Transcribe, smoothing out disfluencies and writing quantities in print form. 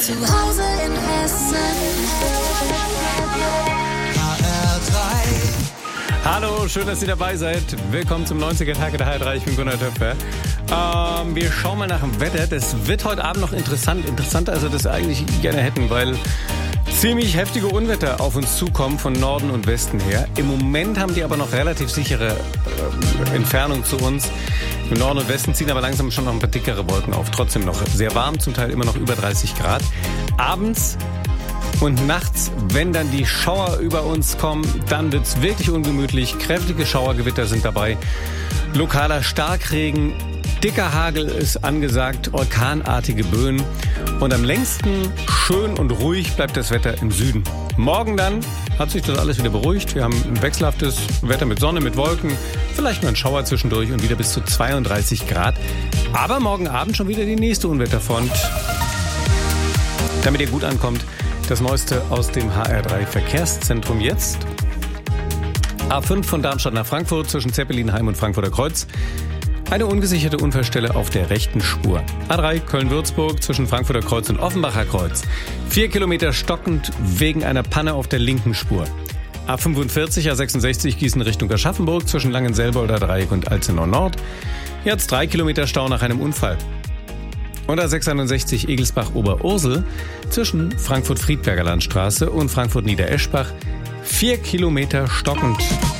Zu Hause in Hessen. Hallo, schön, dass ihr dabei seid. Willkommen zum 90er Tag der HR3. Ich bin Gunnar Töpfer. Wir schauen mal nach dem Wetter. Das wird heute Abend noch interessant. Interessanter, als wir das eigentlich gerne hätten, weil ziemlich heftige Unwetter auf uns zukommen von Norden und Westen her. Im Moment haben die aber noch relativ sichere Entfernung zu uns. Im Norden und Westen ziehen aber langsam schon noch ein paar dickere Wolken auf. Trotzdem noch sehr warm, zum Teil immer noch über 30 Grad. Abends und nachts, wenn dann die Schauer über uns kommen, dann wird's wirklich ungemütlich. Kräftige Schauergewitter sind dabei. Lokaler Starkregen, dicker Hagel ist angesagt, orkanartige Böen. Und am längsten schön und ruhig bleibt das Wetter im Süden. Morgen dann hat sich das alles wieder beruhigt. Wir haben ein wechselhaftes Wetter mit Sonne, mit Wolken, vielleicht mal ein Schauer zwischendurch und wieder bis zu 32 Grad. Aber morgen Abend schon wieder die nächste Unwetterfront. Damit ihr gut ankommt, das Neueste aus dem HR3 Verkehrszentrum jetzt. A5 von Darmstadt nach Frankfurt zwischen Zeppelinheim und Frankfurter Kreuz. Eine ungesicherte Unfallstelle auf der rechten Spur. A3 Köln-Würzburg zwischen Frankfurter Kreuz und Offenbacher Kreuz. 4 Kilometer stockend wegen einer Panne auf der linken Spur. A45, A66 Gießen Richtung Aschaffenburg zwischen Langenselbolder Dreieck und Alzenau Nord. Jetzt 3 Kilometer Stau nach einem Unfall. Und A661 Egelsbach-Oberursel zwischen Frankfurt-Friedberger Landstraße und Frankfurt-Niedereschbach. 4 Kilometer stockend.